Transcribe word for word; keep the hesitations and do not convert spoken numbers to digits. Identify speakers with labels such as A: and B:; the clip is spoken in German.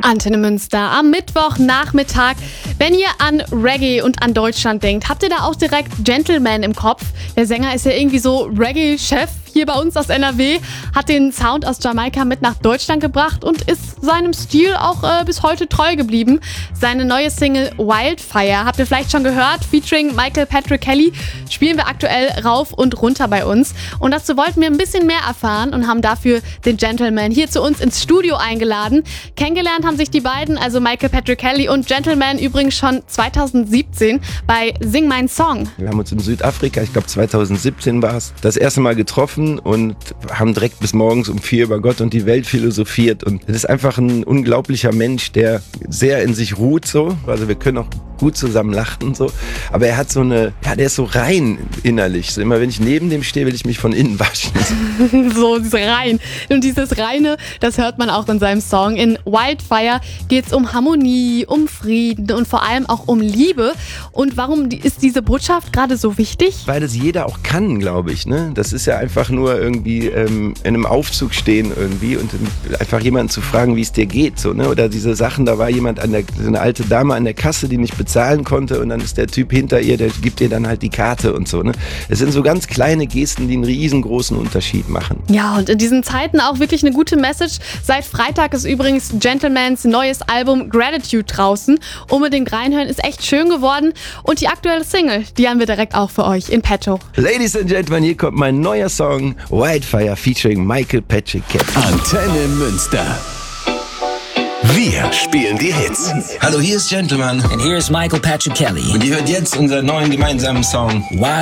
A: Antenne Münster am Mittwochnachmittag. Wenn ihr an Reggae und an Deutschland denkt, habt ihr da auch direkt Gentleman im Kopf? Der Sänger ist ja irgendwie so Reggae-Chef hier bei uns aus N R W, hat den Sound aus Jamaika mit nach Deutschland gebracht und ist seinem Stil auch äh, bis heute treu geblieben. Seine neue Single Wildfire, habt ihr vielleicht schon gehört, featuring Michael Patrick Kelly, spielen wir aktuell rauf und runter bei uns. Und dazu wollten wir ein bisschen mehr erfahren und haben dafür den Gentleman hier zu uns ins Studio eingeladen. Kennengelernt haben sich die beiden, also Michael Patrick Kelly und Gentleman, übrigens schon zweitausendsiebzehn bei Sing Mein Song.
B: Wir haben uns in Südafrika, ich glaube zweitausendsiebzehn war es, das erste Mal getroffen und haben direkt bis morgens um vier über Gott und die Welt philosophiert. Und das ist einfach ein unglaublicher Mensch, der sehr in sich ruht so. Also wir können auch gut zusammen lachen und so. Aber er hat so eine, ja, der ist so rein innerlich. So immer wenn ich neben dem stehe, will ich mich von innen waschen.
A: So rein. Und dieses Reine, das hört man auch in seinem Song. In Wildfire geht es um Harmonie, um Frieden und vor allem auch um Liebe. Und warum ist diese Botschaft gerade so wichtig?
B: Weil das jeder auch kann, glaube ich. Ne? Das ist ja einfach nur irgendwie ähm, in einem Aufzug stehen irgendwie und einfach jemanden zu fragen, wie es dir geht. So, ne? Oder diese Sachen, da war jemand, an der, so eine alte Dame an der Kasse, die nicht bezahlen konnte und dann ist der Typ hinter ihr, der gibt ihr dann halt die Karte und so. Ne? Es sind so ganz kleine Gesten, die einen riesengroßen Unterschied machen.
A: Ja, und in diesen Zeiten auch wirklich eine gute Message. Seit Freitag ist übrigens Gentlemans neues Album Gratitude draußen. Unbedingt reinhören, ist echt schön geworden. Und die aktuelle Single, die haben wir direkt auch für euch in petto.
B: Ladies and Gentlemen, hier kommt mein neuer Song Wildfire featuring Michael Patrick Kelly.
C: Antenne Münster. Wir spielen die Hits.
B: Hallo, hier ist Gentleman.
D: And here's Michael Patrick Kelly.
B: Und ihr hört jetzt unseren neuen gemeinsamen Song
D: Wild